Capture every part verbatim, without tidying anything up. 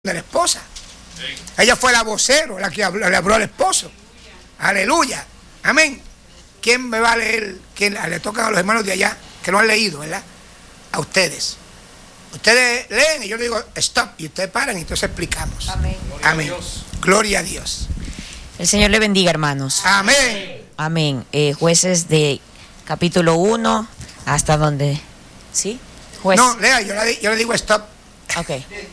de la esposa. Ella fue la vocero, la que habló, le habló al esposo. Aleluya. Amén. ¿Quién me va a leer? ¿Quién? Le tocan a los hermanos de allá que no han leído, ¿verdad? A ustedes. Ustedes leen y yo le digo stop y ustedes paran y entonces explicamos. Amén. Gloria Amén. A Dios. Gloria a Dios. El Señor le bendiga, hermanos. Amén. Amén. Eh, jueces de capítulo uno hasta donde. ¿Sí? Juez. No, lea, yo le, yo le digo stop. Ok.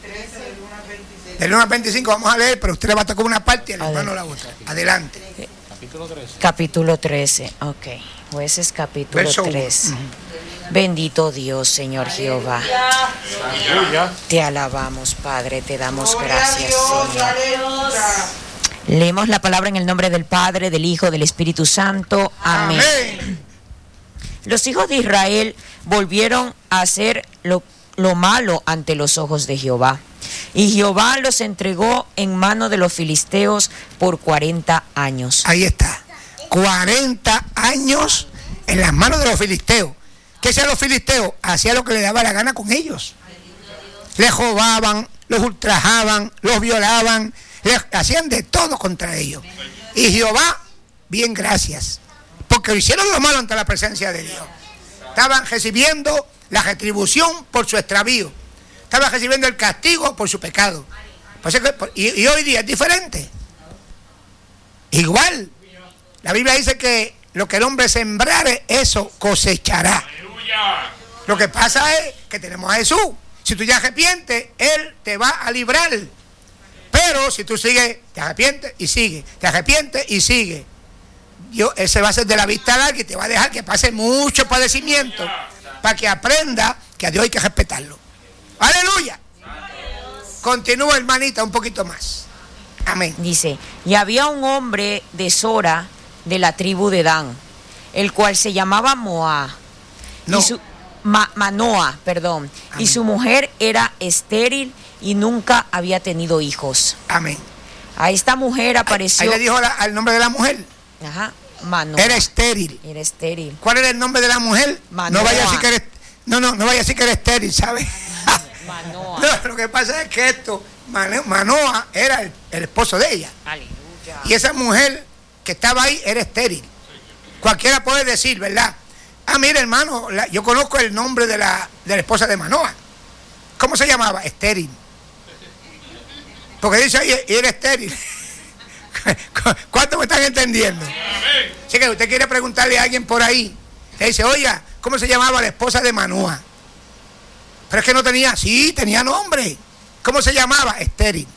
Del uno al veinticinco vamos a leer, pero usted le va a tocar una parte y el hermano la otra. Adelante. Capítulo trece. Capítulo trece, ok. Jueces capítulo Verso trece. uno. Bendito Dios, Señor Jehová. Aleluya. Te alabamos, Padre, te damos Gloria gracias, a Dios, Señor. aleluya. Leemos la palabra en el nombre del Padre, del Hijo, del Espíritu Santo. Amén. Amén. Los hijos de Israel volvieron a hacer lo, lo malo ante los ojos de Jehová. Y Jehová los entregó en mano de los filisteos por cuarenta años. Ahí está. cuarenta años en las manos de los filisteos. ¿Qué hacían los filisteos? Hacían lo que les daba la gana con ellos. Les robaban, los ultrajaban, los violaban, les hacían de todo contra ellos. Y Jehová, bien gracias, porque hicieron lo malo ante la presencia de Dios. Estaban recibiendo la retribución por su extravío. Estaban recibiendo el castigo por su pecado. Pues es que, y, y hoy día es diferente. Igual. La Biblia dice que lo que el hombre sembrare, eso cosechará. Aleluya. Lo que pasa es que tenemos a Jesús. Si tú te arrepientes, Él te va a librar. Pero si tú sigues, te arrepientes y sigue, te arrepientes y sigue. Dios, Él se va a hacer de la vista larga y te va a dejar que pase mucho padecimiento para que aprenda que a Dios hay que respetarlo. Aleluya. Continúa, hermanita, un poquito más. Amén. Dice, y había un hombre de Sora, de la tribu de Dan, el cual se llamaba Moa. No. Y su, Ma, Manoa, perdón. Amén. Y su mujer era estéril y nunca había tenido hijos. Amén. A esta mujer apareció. Ahí le dijo la, al nombre de la mujer. Ajá, Manoa. Era estéril. Era estéril. ¿Cuál era el nombre de la mujer? Manoa. No vaya a decir que eres, no, no, no vaya a decir que era estéril, ¿sabes? Manoa. No, lo que pasa es que esto, Manoa era el, el esposo de ella. Aleluya. Y esa mujer que estaba ahí era estéril. Cualquiera puede decir, ¿verdad? Ah, mira, hermano, la, yo conozco el nombre de la, de la esposa de Manoa. ¿Cómo se llamaba? Estéril. Porque dice ahí, era estéril. ¿Cuánto me están entendiendo? Así que usted quiere preguntarle a alguien por ahí. Le dice, oiga, ¿cómo se llamaba la esposa de Manoa? Pero es que no tenía, sí, tenía nombre. ¿Cómo se llamaba? Estéril.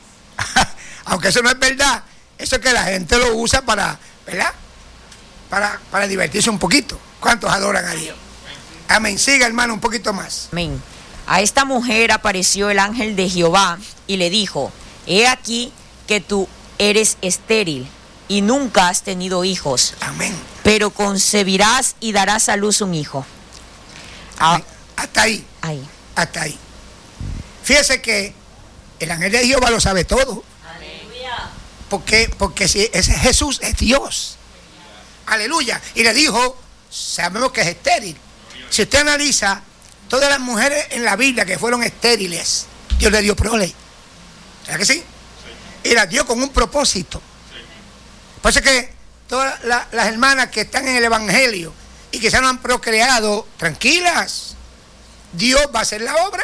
Aunque eso no es verdad, eso es que la gente lo usa para, ¿verdad? Para, para divertirse un poquito. ¿Cuántos adoran a Dios? Amén. Siga, hermano, un poquito más. Amén. A esta mujer apareció el ángel de Jehová y le dijo, he aquí que tú eres estéril y nunca has tenido hijos. Amén. Pero concebirás y darás a luz un hijo. Amén. Hasta ahí. Ahí. Hasta ahí. Fíjese que el ángel de Jehová lo sabe todo. Aleluya. Porque, porque si ese Jesús es Dios. Aleluya. Y le dijo, sabemos que es estéril. Si usted analiza todas las mujeres en la Biblia que fueron estériles, Dios le dio prole. ¿Verdad que sí? Y las dio con un propósito. Por eso es que todas la, las hermanas que están en el Evangelio y que se no han procreado, tranquilas. Dios va a hacer la obra.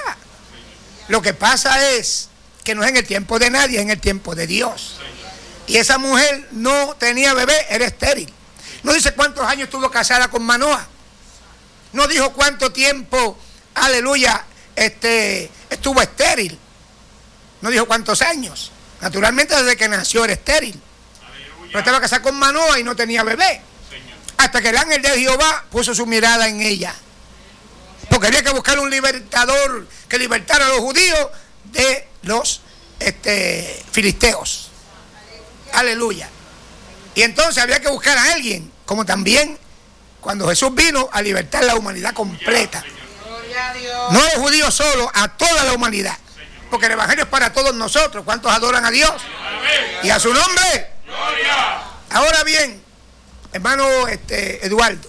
Lo que pasa es que no es en el tiempo de nadie, es en el tiempo de Dios. Y esa mujer no tenía bebé, era estéril. No dice cuántos años estuvo casada con Manoa. No dijo cuánto tiempo, aleluya, este, estuvo estéril. No dijo cuántos años. Naturalmente desde que nació era estéril. Pero estaba casada con Manoa y no tenía bebé. Hasta que el ángel de Jehová puso su mirada en ella. Porque había que buscar un libertador que libertara a los judíos de los este, filisteos. Aleluya. Y entonces había que buscar a alguien, como también cuando Jesús vino a libertar la humanidad completa. No a los judíos solo, a toda la humanidad. Porque el evangelio es para todos nosotros. ¿Cuántos adoran a Dios? Y a su nombre. Ahora bien, hermano este, Eduardo,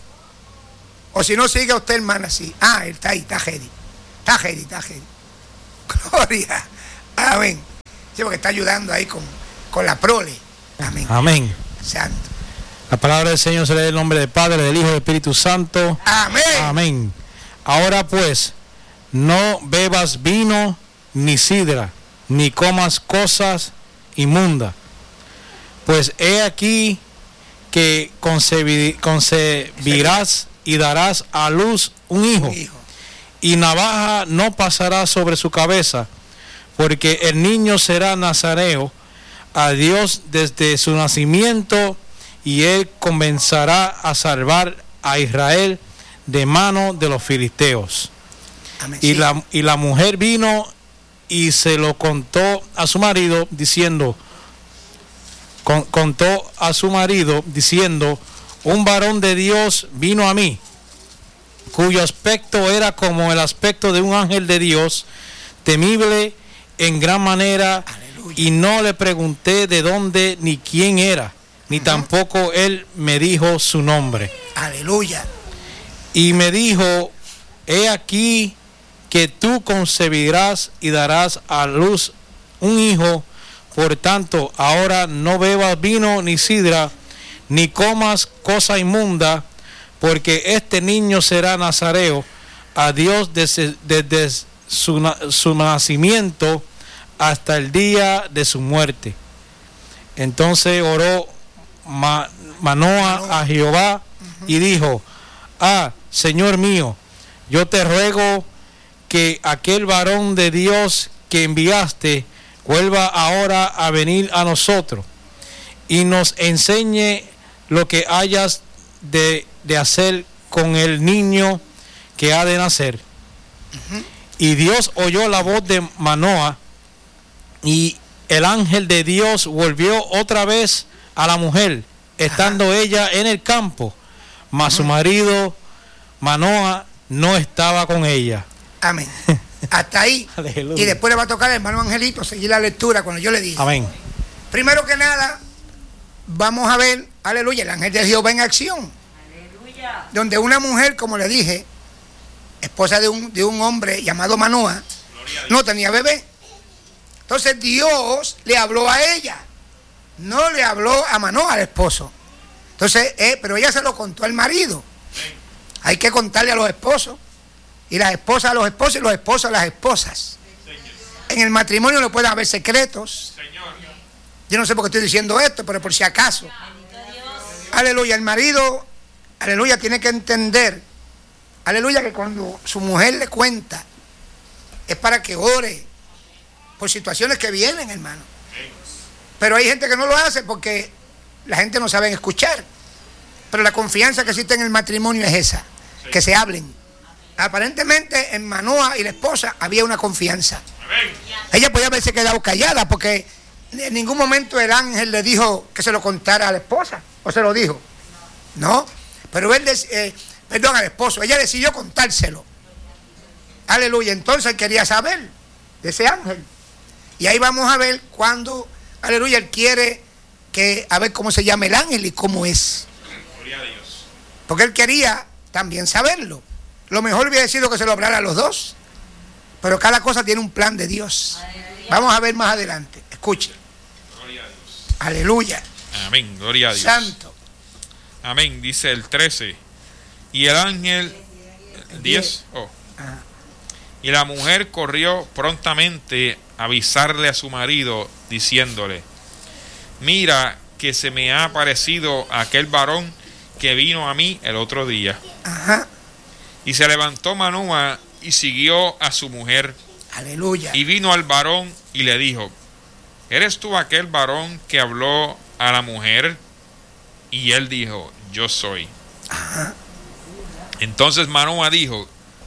o si no, siga usted, hermana, así. Ah, él está ahí, está ready. Está ready, está ready. Gloria. Amén. Sí, porque está ayudando ahí con, con la prole. Amén. Amén. Santo. La palabra del Señor se lee en el nombre del Padre, del Hijo y del Espíritu Santo. Amén. Amén. Ahora pues, no bebas vino ni sidra, ni comas cosas inmundas. Pues he aquí que concebi- concebirás y darás a luz un hijo, Un hijo. y navaja no pasará sobre su cabeza, porque el niño será nazareo a Dios desde su nacimiento, y él comenzará a salvar a Israel de mano de los filisteos. Amén. Y Sí. la, y la mujer vino y se lo contó a su marido, diciendo, con- contó a su marido, diciendo, un varón de Dios vino a mí, cuyo aspecto era como el aspecto de un ángel de Dios, temible en gran manera, Aleluya. y no le pregunté de dónde ni quién era, ni Ujú. tampoco él me dijo su nombre. Aleluya. Y me dijo, he aquí que tú concebirás y darás a luz un hijo, por tanto, ahora no bebas vino ni sidra, ni comas cosa inmunda, porque este niño será nazareo a Dios desde, desde su, na- su nacimiento hasta el día de su muerte. Entonces oró Ma- Manoa a Jehová y dijo, ah, Señor mío, yo te ruego que aquel varón de Dios que enviaste vuelva ahora a venir a nosotros y nos enseñe lo que hayas de, de hacer con el niño que ha de nacer. Uh-huh. Y Dios oyó la voz de Manoa, y el ángel de Dios volvió otra vez a la mujer, estando Ajá. ella en el campo, mas uh-huh. su marido Manoa no estaba con ella. Amén. Hasta ahí. Y después le va a tocar al hermano Angelito seguir la lectura cuando yo le dije. Amén. Primero que nada, vamos a ver, aleluya, el ángel de Jehová en acción. Aleluya. Donde una mujer, como le dije, esposa de un, de un hombre llamado Manoa, no tenía bebé. Entonces Dios le habló a ella, no le habló a Manoa, al esposo. Entonces, eh, pero ella se lo contó al marido. Hay que contarle a los esposos, y las esposas a los esposos, y los esposos a las esposas. En el matrimonio no pueden haber secretos. Yo no sé por qué estoy diciendo esto, pero por si acaso. Aleluya, el marido, aleluya, tiene que entender, aleluya, que cuando su mujer le cuenta, es para que ore por situaciones que vienen, hermano. Pero hay gente que no lo hace porque la gente no sabe escuchar. Pero la confianza que existe en el matrimonio es esa, que se hablen. Aparentemente en Manoa y la esposa había una confianza. Ella podía haberse quedado callada porque en ningún momento el ángel le dijo que se lo contara a la esposa, o se lo dijo. No, pero él, eh, perdón, al esposo, ella decidió contárselo. Aleluya, entonces él quería saber de ese ángel. Y ahí vamos a ver cuando, aleluya, él quiere que, a ver cómo se llama el ángel y cómo es. Porque él quería también saberlo. Lo mejor hubiera sido que se lo hablara a los dos. Pero cada cosa tiene un plan de Dios. Vamos a ver más adelante. Escuche. Gloria a Dios. Aleluya. Amén, gloria a Dios. Santo. Amén, dice el trece. Y el ángel, diez. Oh. Y la mujer corrió prontamente a avisarle a su marido, diciéndole, mira que se me ha aparecido aquel varón que vino a mí el otro día. Ajá. Y se levantó Manoa y siguió a su mujer. Aleluya. Y vino al varón y le dijo, ¿eres tú aquel varón que habló a la mujer? Y él dijo, yo soy. Ajá. Entonces Manoa dijo,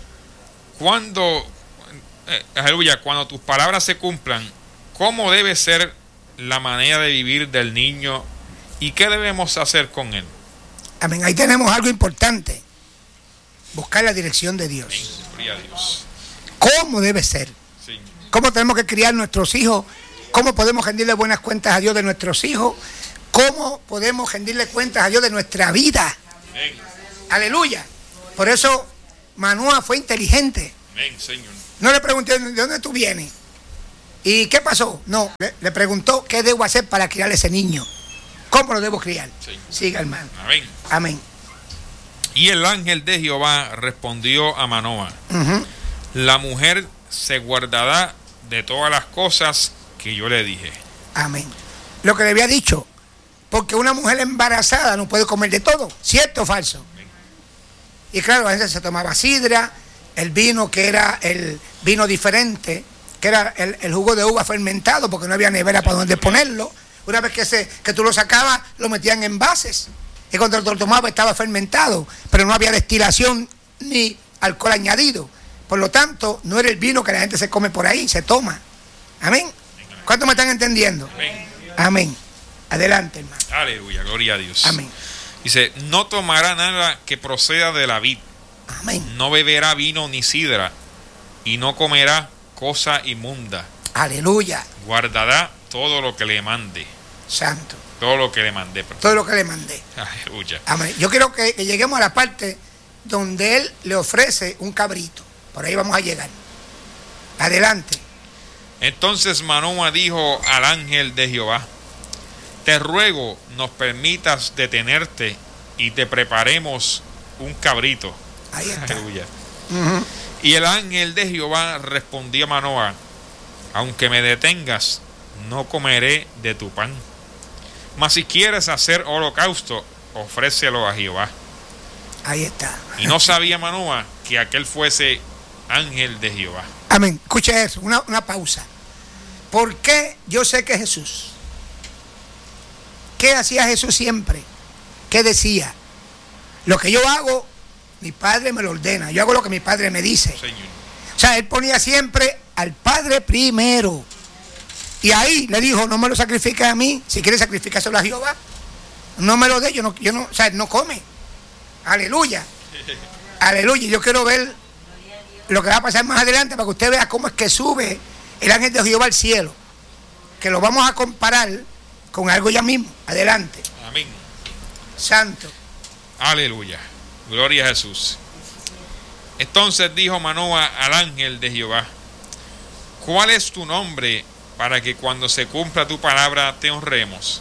cuando, eh, aleluya, cuando tus palabras se cumplan, ¿cómo debe ser la manera de vivir del niño y qué debemos hacer con él? Amén. Ahí tenemos algo importante. Buscar la dirección de Dios. Amén. Gloria a Dios. ¿Cómo debe ser? Sí. ¿Cómo tenemos que criar nuestros hijos? ¿Cómo podemos rendirle buenas cuentas a Dios de nuestros hijos? ¿Cómo podemos rendirle cuentas a Dios de nuestra vida? Amén. Aleluya. Por eso Manoa fue inteligente. Amén, Señor. No le pregunté de dónde tú vienes. ¿Y qué pasó? No, le, le preguntó qué debo hacer para criar a ese niño. ¿Cómo lo debo criar? Sí. Siga, hermano. Amén. Amén. Y el ángel de Jehová respondió a Manoah: Uh-huh. la mujer se guardará de todas las cosas que yo le dije. Amén. Lo que le había dicho, porque una mujer embarazada no puede comer de todo, ¿cierto o falso? Amén. Y claro, a veces se tomaba sidra, el vino que era el vino diferente, que era el, el jugo de uva fermentado, porque no había nevera para donde ponerlo. Una vez que, se, que tú lo sacabas, lo metían en envases. Y cuando lo tomabas estaba fermentado, pero no había destilación ni alcohol añadido. Por lo tanto, no era el vino que la gente se come por ahí, se toma. Amén. ¿Cuántos me están entendiendo? Amén. Amén. Adelante, hermano. Aleluya, gloria a Dios. Amén. Dice: no tomará nada que proceda de la vid, Amén. no beberá vino ni sidra, y no comerá cosa inmunda. Aleluya. Guardará todo lo que le mande. Santo. Todo lo que le mandé. perdón. Todo lo que le mandé. Aleluya. Amén. Yo quiero que, que lleguemos a la parte donde él le ofrece un cabrito. Por ahí vamos a llegar. Adelante. Entonces Manoah dijo al ángel de Jehová: te ruego nos permitas detenerte y te preparemos un cabrito. Ahí está. Aleluya. Uh-huh. Y el ángel de Jehová respondió a Manoah: aunque me detengas, no comeré de tu pan. Mas si quieres hacer holocausto, ofrécelo a Jehová. Ahí está. Y no sabía Manoah que aquel fuese ángel de Jehová. Amén. Escuche eso, una, una pausa. ¿Por qué yo sé que Jesús? ¿Qué hacía Jesús siempre? ¿Qué decía? Lo que yo hago, mi Padre me lo ordena. Yo hago lo que mi Padre me dice. Señor. O sea, él ponía siempre al Padre primero. Y ahí le dijo: no me lo sacrifiques a mí, si quieres sacrificárselo a Jehová. No me lo dé, yo no, yo no, o sea, él no come. Aleluya. Aleluya. Yo quiero ver lo que va a pasar más adelante para que usted vea cómo es que sube el ángel de Jehová al cielo. Que lo vamos a comparar con algo ya mismo. Adelante. Amén. Santo. Aleluya. Gloria a Jesús. Entonces dijo Manoah al ángel de Jehová: ¿cuál es tu nombre para que cuando se cumpla tu palabra te honremos?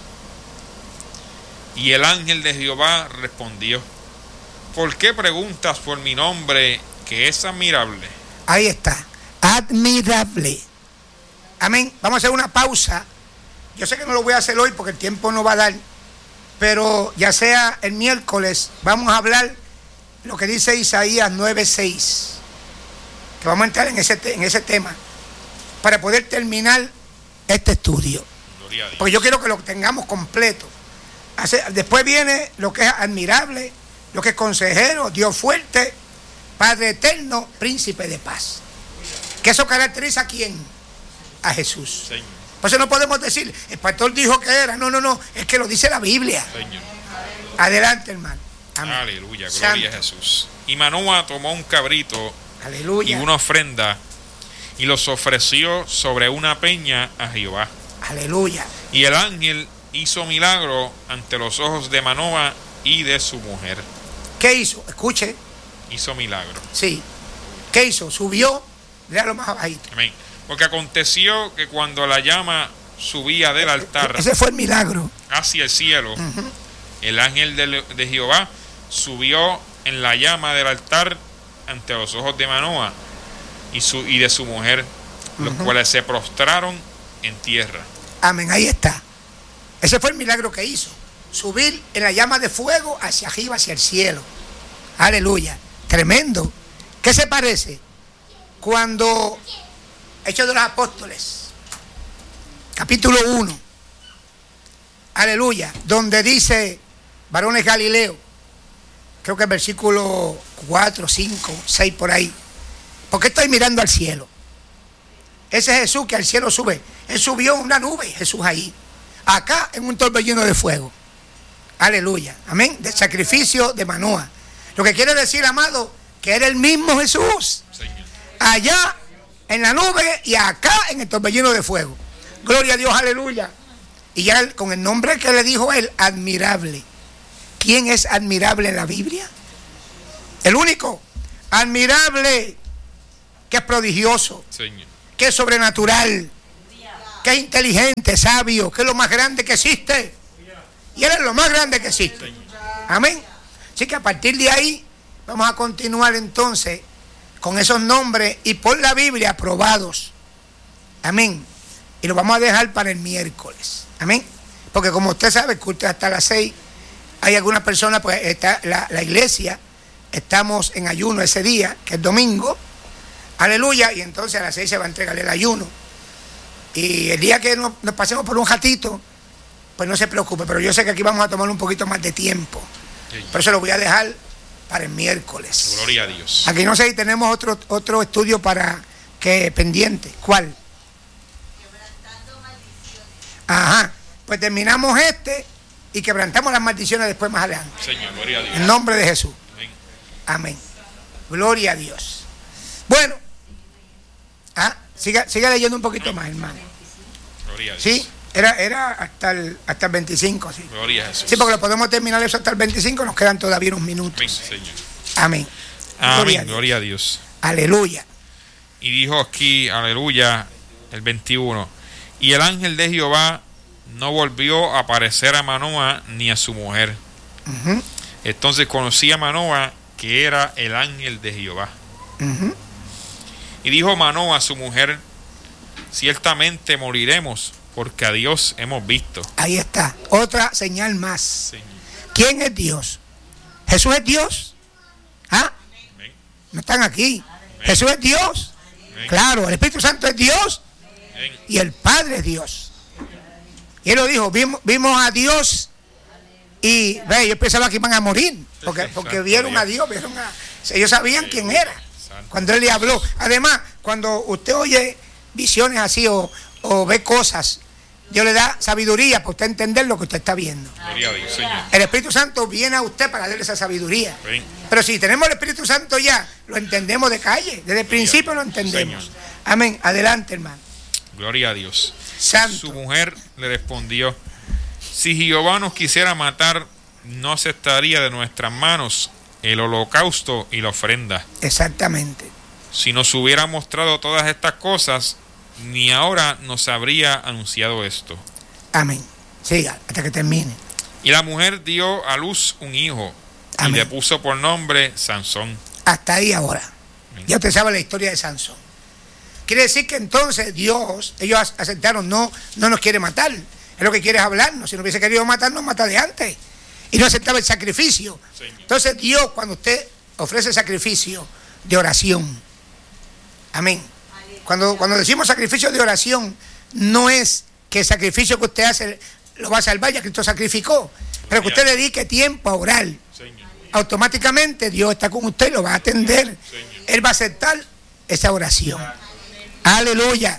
Y el ángel de Jehová respondió: ¿por qué preguntas por mi nombre, que es admirable? Ahí está. Admirable. Amén. Vamos a hacer una pausa. Yo sé que no lo voy a hacer hoy porque el tiempo no va a dar. Pero ya sea el miércoles, vamos a hablar lo que dice Isaías nueve seis. Que vamos a entrar en ese, en ese tema para poder terminar este estudio. Gloria a Dios. Porque yo quiero que lo tengamos completo. Hace, después viene lo que es admirable, lo que es consejero, Dios fuerte, Padre eterno, príncipe de paz. Que eso caracteriza a quién? A Jesús. Señor. Por eso no podemos decir, el pastor dijo que era. No, no, no, es que lo dice la Biblia. Señor. Adelante, hermano. Amén. Aleluya, gloria Santo. a Jesús. Y Manoah tomó un cabrito Aleluya. y una ofrenda y los ofreció sobre una peña a Jehová. Aleluya. Y el ángel hizo milagro ante los ojos de Manoah y de su mujer. ¿Qué hizo? Escuche. Hizo milagro. Sí. ¿Qué hizo? Subió. Léalo más abajito. Amén. Porque aconteció que cuando la llama subía del altar Ese fue el milagro. hacia el cielo, Uh-huh. el ángel de, de Jehová subió en la llama del altar ante los ojos de Manoah y, su, y de su mujer, los Uh-huh. cuales se prostraron en tierra. Amén, ahí está. Ese fue el milagro que hizo. Subir en la llama de fuego hacia arriba, hacia el cielo. Aleluya. Tremendo. ¿Qué se parece? Cuando Hechos de los Apóstoles, capítulo uno. Aleluya. Donde dice, varones Galileo, creo que el versículo cuatro, cinco, seis por ahí. ¿Por qué estoy mirando al cielo? Ese Jesús que al cielo sube. Él subió en una nube, Jesús ahí. Acá en un torbellino de fuego. Aleluya. Amén. Del sacrificio de Manoah. Lo que quiere decir, amado, que era el mismo Jesús. Señor. Allá en la nube y acá en el torbellino de fuego. Gloria a Dios, aleluya. Y ya con el nombre que le dijo él, admirable. ¿Quién es admirable en la Biblia? El único. Admirable, que es prodigioso, Señor. que es sobrenatural. que es inteligente, sabio, que es lo más grande que existe. Y Él es lo más grande que existe. Amén. Así que a partir de ahí vamos a continuar entonces con esos nombres y por la Biblia aprobados. Amén. Y lo vamos a dejar para el miércoles. Amén. Porque como usted sabe, el culto es hasta las seis. Hay algunas personas, pues está la, la iglesia, estamos en ayuno ese día, que es domingo. Aleluya. Y entonces a las seis se va a entregar el ayuno. Y el día que nos, nos pasemos por un ratito, pues no se preocupe. Pero yo sé que aquí vamos a tomar un poquito más de tiempo. Por eso lo voy a dejar para el miércoles. Gloria a Dios. Aquí no sé si tenemos otro, otro estudio para que pendiente. ¿Cuál? Quebrantando maldiciones. Ajá. Pues terminamos este y quebrantamos las maldiciones después más adelante. Señor, gloria a Dios. En nombre de Jesús. Amén. Amén. Gloria a Dios. Bueno. Ah, siga, siga leyendo un poquito más, hermano. Gloria a Dios. Sí, era, era hasta el, hasta el veinticinco, sí. Gloria a Jesús. Sí, porque lo podemos terminar eso hasta el veinticinco, nos quedan todavía unos minutos. Amén, Señor. Amén. Amén, gloria a Dios. Aleluya. Y dijo aquí, aleluya, el veintiuno. Y el ángel de Jehová no volvió a aparecer a Manoa ni a su mujer. Uh-huh. Entonces conocía Manoa que era el ángel de Jehová. Uh-huh. Y dijo Manoa a su mujer: ciertamente moriremos, porque a Dios hemos visto. Ahí está, otra señal más. Señor. ¿Quién es Dios? ¿Jesús es Dios? ¿Ah? Amén. No están aquí. Amén. ¿Jesús es Dios? Amén. Claro, el Espíritu Santo es Dios Amén. y el Padre es Dios. Y Él lo dijo, vimos, vimos a Dios y ve, yo pensaba que iban a morir, porque, porque vieron a Dios, vieron a, ellos sabían quién era cuando Él le habló. Además, cuando usted oye visiones así o, o ve cosas, Dios le da sabiduría para usted entender lo que usted está viendo. Gloria a Dios, Señor. El Espíritu Santo viene a usted para darle esa sabiduría. Amén. Pero si tenemos el Espíritu Santo ya, lo entendemos de calle. Desde el principio lo entendemos. Señor. Amén. Adelante, hermano. Gloria a Dios. Santo. Su mujer le respondió: si Jehová nos quisiera matar, no aceptaría de nuestras manos el holocausto y la ofrenda. Exactamente. Si nos hubiera mostrado todas estas cosas, ni ahora nos habría anunciado esto. Amén. Siga hasta que termine. Y la mujer dio a luz un hijo, Amén. y le puso por nombre Sansón. Hasta ahí ahora. Amén. Ya usted sabe la historia de Sansón. Quiere decir que entonces Dios, ellos aceptaron, no, no nos quiere matar. Es lo que quiere es hablarnos. Si no hubiese querido matarnos, mata de antes. Y no aceptaba el sacrificio. Señor. Entonces Dios, cuando usted ofrece sacrificio de oración, amén. Cuando, cuando decimos sacrificio de oración, no es que el sacrificio que usted hace lo va a salvar, ya Cristo sacrificó. Pero que usted dedique tiempo a orar. Señor. Automáticamente Dios está con usted, lo va a atender. Señor. Él va a aceptar esa oración. Aleluya.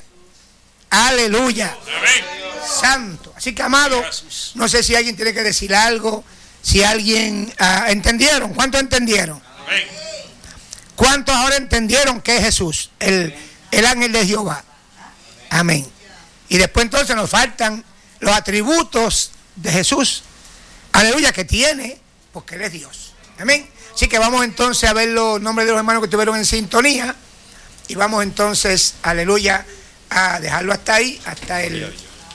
Aleluya. Amén. Santo. Así que, amado, no sé si alguien tiene que decir algo, si alguien ah, entendieron. ¿Cuántos entendieron? Amén. ¿Cuántos ahora entendieron que es Jesús, el, el ángel de Jehová? Amén. Y después entonces nos faltan los atributos de Jesús. Aleluya, que tiene, porque Él es Dios. Amén. Así que vamos entonces a ver los nombres de los hermanos que estuvieron en sintonía. Y vamos entonces, aleluya, a dejarlo hasta ahí, hasta el,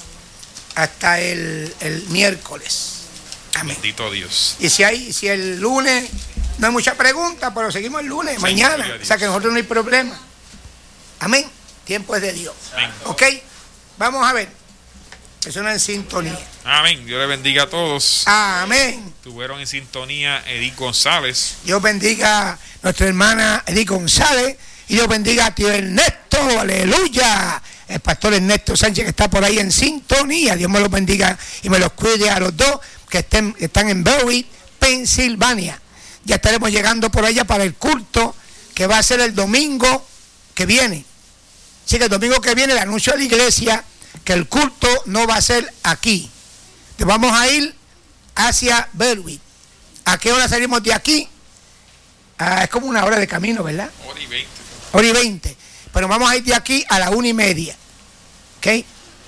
hasta el, el miércoles. Amén. Bendito Dios. Y si hay, si el lunes no hay mucha pregunta, pero seguimos el lunes, sí, mañana. O sea que nosotros no hay problema. Amén. Tiempo es de Dios. Amén. Ok. Vamos a ver. Personas en sintonía. Amén. Dios le bendiga a todos. Amén. Estuvieron en sintonía Edith González. Dios bendiga a nuestra hermana Edith González. Y Dios bendiga a tío Ernesto. Aleluya. El pastor Ernesto Sánchez, que está por ahí en sintonía. Dios me los bendiga y me los cuide a los dos que estén, están en Bowie, Pensilvania. Ya estaremos llegando por allá para el culto que va a ser el domingo que viene. Así que el domingo que viene le anuncio a la iglesia que el culto no va a ser aquí. Te vamos a ir hacia Berwick. ¿A qué hora salimos de aquí? Ah, es como una hora de camino, ¿verdad? Hora y veinte. Hora y veinte. Pero vamos a ir de aquí a la una y media. ¿Ok?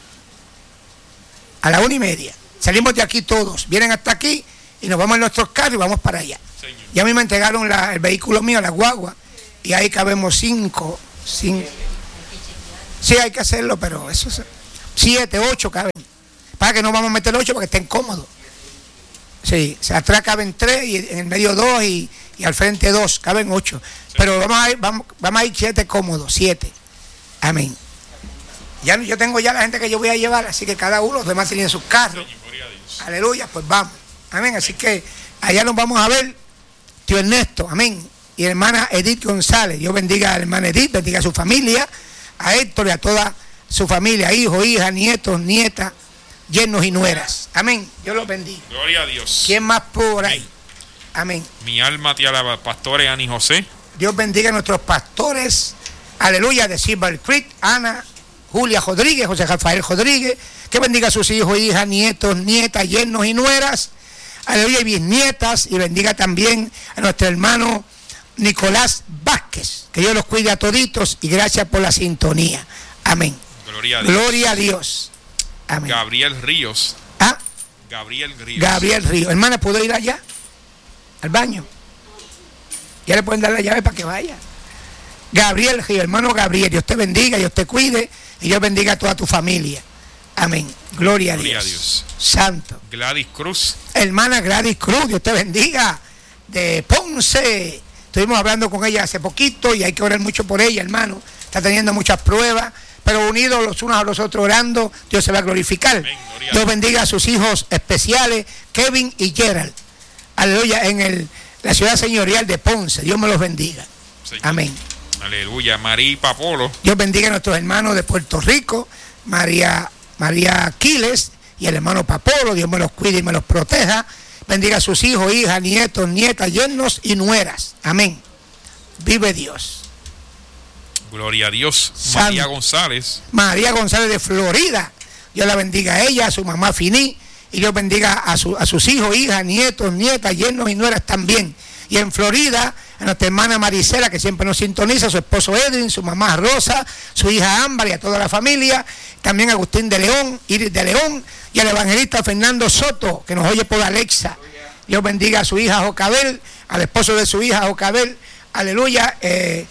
A la una y media. Salimos de aquí todos. Vienen hasta aquí y nos vamos en nuestros carros y vamos para allá. Señor. Ya a mí me entregaron la, el vehículo mío, la guagua, y ahí cabemos cinco. cinco. Sí, hay que hacerlo, pero eso es... siete, ocho caben. Para que no vamos a meter ocho porque estén cómodos. Sí, atrás caben tres y en el medio dos y, y al frente dos, caben ocho. Sí. Pero vamos a ir, vamos, vamos a ir siete cómodos, siete. Amén. Ya yo tengo ya la gente que yo voy a llevar, así que cada uno, los demás tienen sus carros. Sí, aleluya, pues vamos. Amén. Así que allá nos vamos a ver, tío Ernesto, amén. Y hermana Edith González. Dios bendiga a la hermana Edith, bendiga a su familia, a Héctor y a toda su familia, hijos, hijas, nietos, nietas, yernos y nueras. Amén. Dios los bendiga. Gloria a Dios. ¿Quién más por ahí? Amén. Mi alma te alaba, pastores Ani José. Dios bendiga a nuestros pastores. Aleluya, de Silver Creek, Ana, Julia Rodríguez, José Rafael Rodríguez. Que bendiga a sus hijos, hijas, nietos, nietas, yernos y nueras. Aleluya, y bisnietas. Y bendiga también a nuestro hermano Nicolás Vázquez. Que Dios los cuide a toditos y gracias por la sintonía. Amén. Gloria a Dios. Gloria a Dios. Amén. Gabriel Ríos. ¿Ah? Gabriel Ríos. Gabriel Ríos. Hermana, ¿puedo ir allá? Al baño. Ya le pueden dar la llave para que vaya. Gabriel Ríos, hermano Gabriel. Dios te bendiga, Dios te cuide y Dios bendiga a toda tu familia. Amén. Gloria, Gloria a, Dios. a Dios. Santo. Gladys Cruz. Hermana Gladys Cruz, Dios te bendiga. De Ponce. Estuvimos hablando con ella hace poquito y hay que orar mucho por ella, hermano. Está teniendo muchas pruebas, pero unidos los unos a los otros orando, Dios se va a glorificar. Amén, Dios bendiga a sus hijos especiales, Kevin y Gerald. Aleluya, en el, la ciudad señorial de Ponce. Dios me los bendiga. Señor. Amén. Aleluya. María Papolo. Dios bendiga a nuestros hermanos de Puerto Rico, María, María Aquiles y el hermano Papolo. Dios me los cuide y me los proteja. Bendiga a sus hijos, hijas, nietos, nietas, yernos y nueras. Amén. Vive Dios. Gloria a Dios. San María González. María González de Florida. Dios la bendiga a ella, a su mamá Finí. Y Dios bendiga a, su, a sus hijos, hijas, nietos, nietas, yernos y nueras también. Y en Florida, a nuestra hermana Marisela, que siempre nos sintoniza, a su esposo Edwin, su mamá Rosa, su hija Ámbar y a toda la familia. También a Agustín de León, Iris de León y al evangelista Fernando Soto, que nos oye por Alexa. Dios bendiga a su hija Jocabel, al esposo de su hija Jocabel. Aleluya. Eh,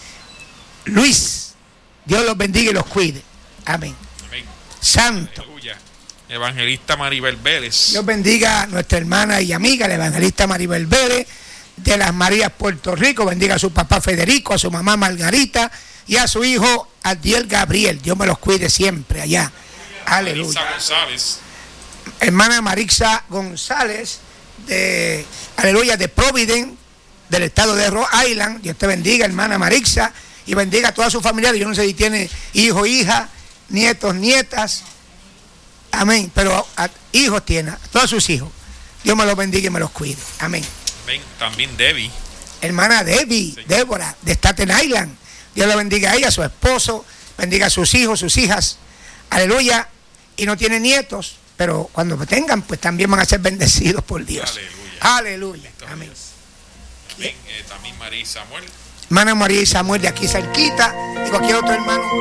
Luis, Dios los bendiga y los cuide. Amén. Amén. Santo. Aleluya. Evangelista Maribel Vélez. Dios bendiga a nuestra hermana y amiga, la evangelista Maribel Vélez, de las Marías, Puerto Rico. Bendiga a su papá Federico, a su mamá Margarita y a su hijo Adiel Gabriel. Dios me los cuide siempre allá. Aleluya. Marisa González. Hermana Marixa González, de, aleluya, de Providence, del estado de Rhode Island. Dios te bendiga, hermana Marixa, y bendiga a toda su familia. Yo no sé si tiene hijo, hija, nietos, nietas. Amén. Pero a, a, hijos tiene, a todos sus hijos. Dios me los bendiga y me los cuide. Amén. Amén. También Debbie. Hermana Debbie, sí. Débora, de Staten Island. Dios la bendiga a ella, a su esposo, bendiga a sus hijos, sus hijas. Aleluya. Y no tiene nietos, pero cuando tengan, pues también van a ser bendecidos por Dios. Aleluya. Aleluya. Amén. Amén. Eh, también María y Samuel. Hermana María y Samuel de aquí cerquita y cualquier otro hermano.